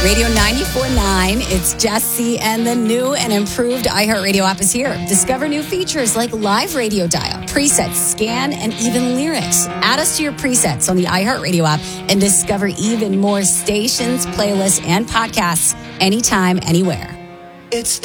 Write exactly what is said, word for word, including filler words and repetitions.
Radio ninety-four point nine, it's Jesse, and the new and improved iHeartRadio app is here. Discover new features like live radio dial, presets, scan, and even lyrics. Add us to your presets on the iHeartRadio app and discover even more stations, playlists, and podcasts anytime, anywhere. It's